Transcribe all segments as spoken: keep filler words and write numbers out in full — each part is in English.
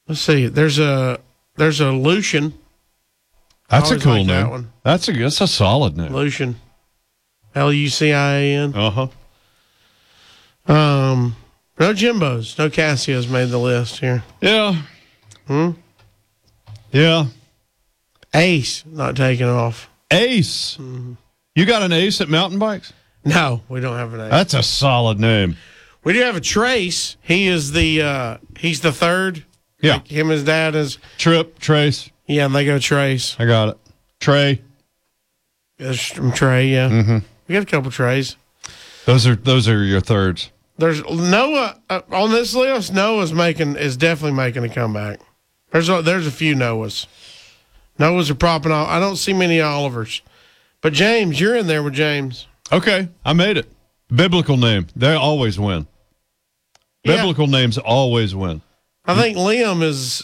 Let's see. There's a there's a Lucian. That's a Always cool like that name. one. That's a that's a solid name. Lucian. L U C I A N. Uh huh. Um, no Jimbos. No Cassios made the list here. Yeah. Hmm? Yeah. Ace not taking off. Ace. Mm-hmm. You got an Ace at mountain bikes? No, we don't have an Ace. That's a solid name. We do have a Trace. He is the uh, he's the third. Yeah. Like him and his dad is Trip, Trace. Yeah, and they go Trace. I got it. Trey. There's Trey, yeah. Mm-hmm. We got a couple Treys. Those are those are your thirds. There's Noah uh, on this list. Noah's making is definitely making a comeback. There's a, there's a few Noahs. Noahs are propping off. I don't see many Olivers, but James, you're in there with James. Okay, I made it. Biblical name. They always win. Yeah. Biblical names always win. I think Liam is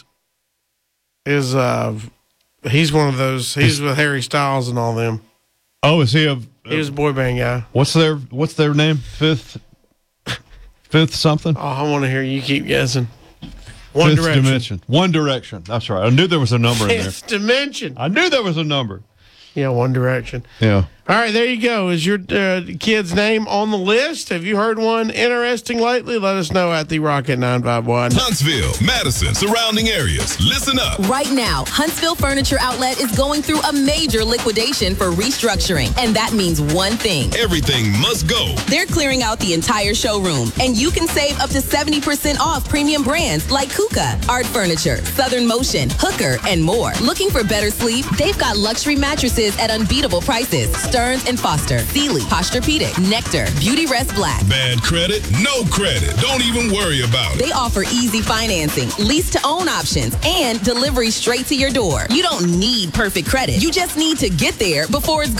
is uh he's one of those. He's with Harry Styles and all them. Oh, is he a? He was a boy band guy. What's their What's their name? Fifth. Fifth something. Oh, I want to hear you keep guessing. One Fifth Direction. Dimension. One Direction. That's right. I knew there was a number in there. Fifth Dimension. I knew there was a number. Yeah, One Direction. Yeah. All right, there you go. Is your uh, kid's name on the list? Have you heard one interesting lately? Let us know at the Rocket nine five one. Huntsville, Madison, surrounding areas. Listen up. Right now, Huntsville Furniture Outlet is going through a major liquidation for restructuring. And that means one thing. Everything must go. They're clearing out the entire showroom. And you can save up to seventy percent off premium brands like Kuka, Art Furniture, Southern Motion, Hooker, and more. Looking for better sleep? They've got luxury mattresses at unbeatable prices. Stearns and Foster, Sealy, Posturepedic, Nectar, Beauty Rest Black. Bad credit? No credit. Don't even worry about it. They offer easy financing, lease to own options, and delivery straight to your door. You don't need perfect credit. You just need to get there before it's